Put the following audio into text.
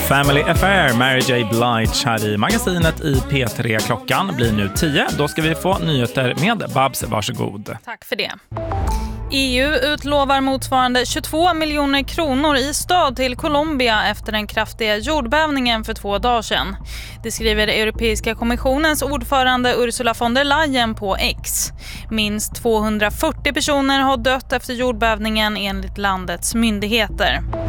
Family Affair, Mary J. Blige här i magasinet i P3. Klockan blir nu 10. Då ska vi få nyheter med Babs. Varsågod. Tack för det. EU utlovar motsvarande 22 miljoner kronor i stöd till Colombia efter den kraftiga jordbävningen för 2 dagar sedan. Det skriver Europeiska kommissionens ordförande Ursula von der Leyen på X. Minst 240 personer har dött efter jordbävningen enligt landets myndigheter.